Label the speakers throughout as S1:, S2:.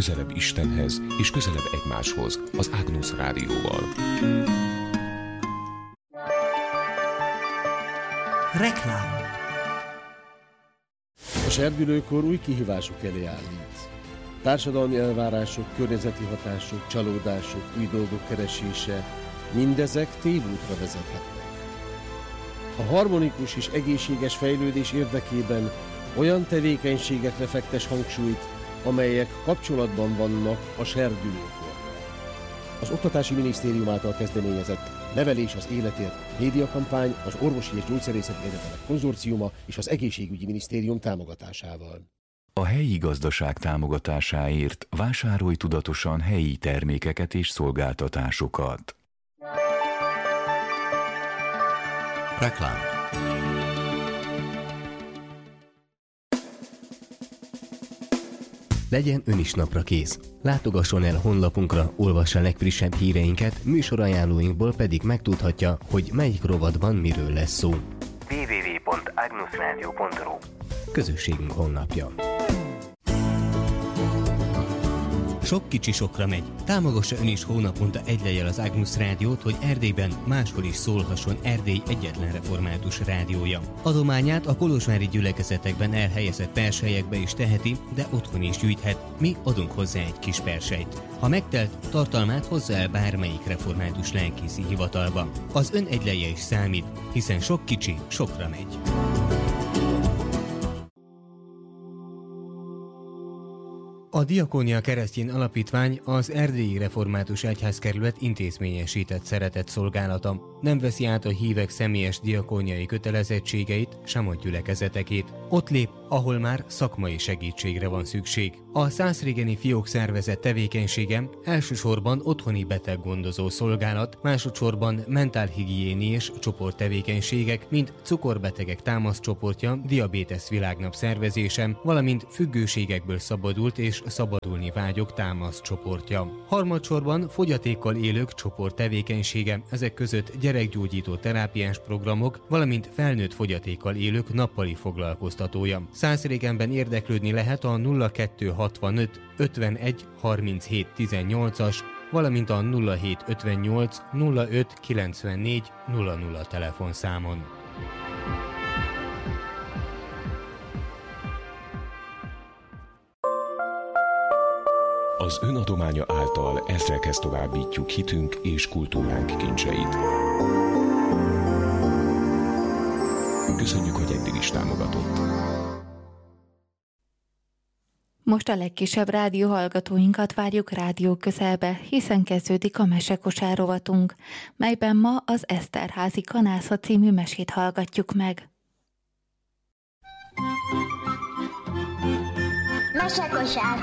S1: közelebb Istenhez és közelebb egymáshoz az Agnus Rádióval.
S2: Reklám.
S3: A serdülőkor új kihívások elé állít. Társadalmi elvárások, környezeti hatások, csalódások, új dolgok keresése, mindezek tévútra vezethetnek. A harmonikus és egészséges fejlődés érdekében olyan tevékenységekre fektes hangsúlyt, amelyek kapcsolatban vannak a serdülőkorral. Az Oktatási Minisztérium által kezdeményezett Nevelés az életért médiakampány az Orvosi és Gyógyszerészeti Egyetemek Konzorciuma és az Egészségügyi Minisztérium támogatásával.
S4: A helyi gazdaság támogatásáért vásárolj tudatosan helyi termékeket és szolgáltatásokat.
S2: Reklám. Legyen ön is napra kész. Látogasson el honlapunkra, olvassa a legfrissebb híreinket, műsorajánlóinkból pedig megtudhatja, hogy melyik rovatban miről lesz szó.
S5: www.agnusradio.ru
S2: Közösségünk honlapja. Sok kicsi sokra megy. Támogassa ön is hónaponta egy lejjel az Agnus Rádiót, hogy Erdélyben máshol is szólhasson Erdély egyetlen református rádiója. Adományát a kolozsvári gyülekezetekben elhelyezett perselyekbe is teheti, de otthon is gyűjthet. Mi adunk hozzá egy kis perselyt. Ha megtelt, tartalmát hozza el bármelyik református lelkészi hivatalba. Az ön egy lejje is számít, hiszen sok kicsi sokra megy. A Diakónia Keresztény Alapítvány az Erdélyi Református Egyházkerület intézményesített szeretetszolgálata. Nem veszi át a hívek személyes diakóniai kötelezettségeit, sem a gyülekezetekét. Ott lép, ahol már szakmai segítségre van szükség. A Szászrégeni Fiók Szervezet tevékenysége elsősorban otthoni beteggondozó szolgálat, másodszorban mentálhigiéniés csoporttevékenységek, mint cukorbetegek támaszcsoportja, diabétesz világnap szervezése, valamint függőségekből szabadult és szabadulni vágyók támaszcsoportja. Harmadsorban fogyatékkal élők csoport tevékenysége, ezek között gyerekgyógyító terápiás programok, valamint felnőtt fogyatékkal élők nappali foglalkoztatója. Szászrégenben érdeklődni lehet a 0265 51 37 18-as, valamint a 0758 05 94 00 telefonszámon.
S1: Az ön adománya által ezrekhez továbbítjuk hitünk és kultúránk kincseit. Köszönjük, hogy eddig is támogatott.
S6: Most a legkisebb rádióhallgatóinkat várjuk rádió közelbe, hiszen kezdődik a mesekosár rovatunk, melyben ma az Eszterházi Kanásza című mesét hallgatjuk meg.
S7: Mesekosár!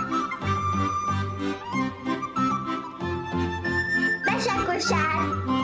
S7: Mesekosár!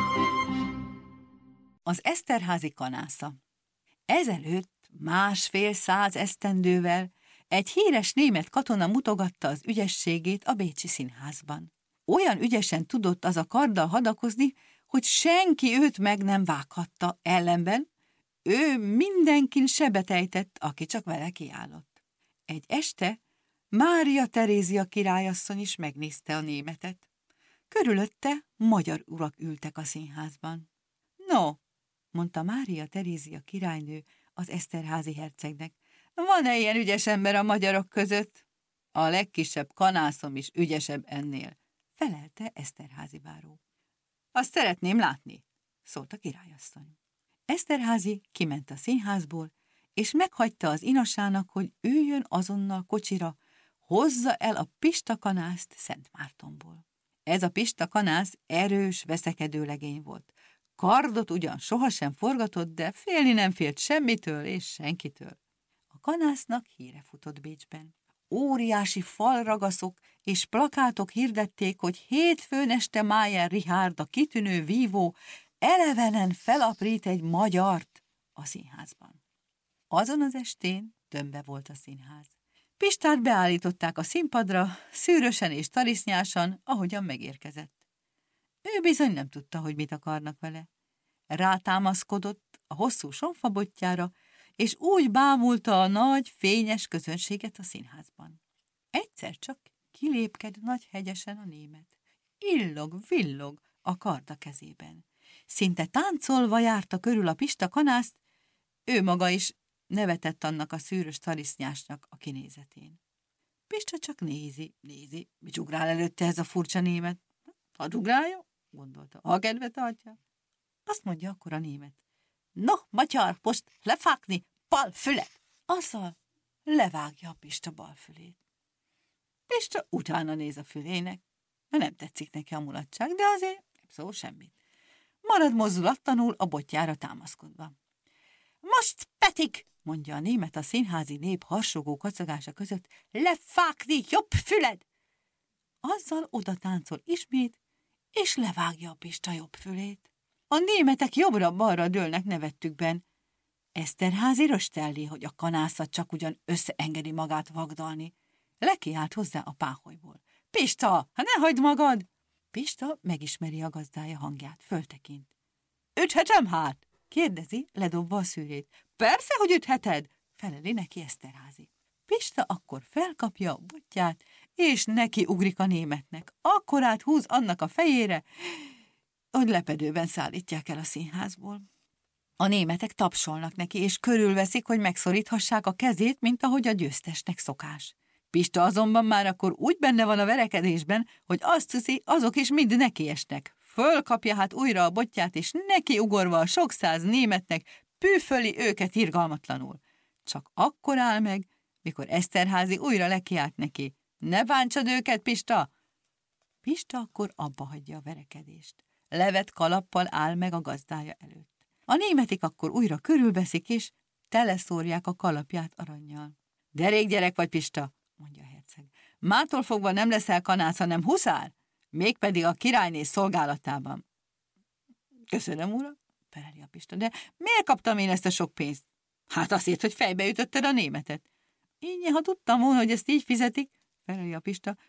S8: Az Eszterházi Kanásza. Ezelőtt 150 esztendővel egy híres német katona mutogatta az ügyességét a bécsi színházban. Olyan ügyesen tudott az a karddal hadakozni, hogy senki őt meg nem vághatta, ellenben ő mindenkin sebet ejtett, aki csak vele kiállott. Egy este Mária Terézia királyasszony is megnézte a németet. Körülötte magyar urak ültek a színházban. No, mondta Mária Terézia királynő az Eszterházi hercegnek, van-e ilyen ügyes ember a magyarok között? A legkisebb kanászom is ügyesebb ennél, felelte Eszterházi báró. Azt szeretném látni, szólt a királyasszony. Eszterházi kiment a színházból, és meghagyta az inasának, hogy üljön azonnal kocsira, hozza el a pistakanászt Szentmártonból. Ez a pistakanász erős, veszekedő legény volt. Kardot ugyan sohasem forgatott, de félni nem félt semmitől és senkitől. A kanásznak híre futott Bécsben. Óriási falragaszok és plakátok hirdették, hogy hétfőn este Mayer Richard, a kitűnő vívó, elevenen felaprít egy magyart a színházban. Azon az estén tömve volt a színház. Pistát beállították a színpadra, szűrösen és tarisznyásan, ahogyan megérkezett. Ő bizony nem tudta, hogy mit akarnak vele. Rátámaszkodott a hosszú sonfabotjára, és úgy bámulta a nagy, fényes közönséget a színházban. Egyszer csak kilépked nagy hegyesen a német. Illog-villog a kard a kezében. Szinte táncolva járta körül a Pista kanászt, ő maga is nevetett annak a szűrös tarisznyásnak a kinézetén. Pista csak nézi, mit ugrál előtte ez a furcsa német. Hadd ugrálja, gondolta, ha kedve tartja. Azt mondja akkor a német. No, matyar, most lefágni, bal fület! Azzal levágja a Pista bal fülét. Pista utána néz a fülének, mert nem tetszik neki a mulatság, de azért nem szól semmit. Marad mozdulatlanul a botjára támaszkodva. Most pedig, mondja a német a színházi nép harsogó kacagása között, lefágni jobb füled! Azzal oda táncol ismét, és levágja a Pista jobb fülét. A németek jobbra-balra dőlnek nevettükben. Eszterházy röstelli, hogy a kanászat csak ugyan összeengedi magát vagdalni. Lekiált hozzá a páholyból. Pista, ne hagyd magad! Pista megismeri a gazdája hangját, föltekint. Üthetem hát? Kérdezi, ledobva a szűrét. Persze, hogy ütheted, feleli neki Eszterházy. Pista akkor felkapja a botját, és neki ugrik a németnek. Akkorát húz annak a fejére, hogy lepedőben szállítják el a színházból. A németek tapsolnak neki, és körülveszik, hogy megszoríthassák a kezét, mint ahogy a győztesnek szokás. Pista azonban már akkor úgy benne van a verekedésben, hogy azt hiszi, azok is mind nekiesnek. Fölkapja hát újra a botját, és neki ugorva a sok száz németnek püföli őket irgalmatlanul. Csak akkor áll meg, mikor Eszterházy újra lekiált neki. Ne bántsad őket, Pista! Pista akkor abba hagyja a verekedést. Levet kalappal áll meg a gazdája előtt. A németik akkor újra körülveszik, és teleszórják a kalapját arannyal. Derék gyerek vagy, Pista, mondja a herceg. Mától fogva nem leszel kanász, hanem huszár, mégpedig a királyné szolgálatában. Köszönöm, uram, feleli a Pista, de miért kaptam én ezt a sok pénzt? Hát azért, hogy fejbe ütötted a németet. Így, ha tudtam volna, hogy ezt így fizetik, feleli a Pista,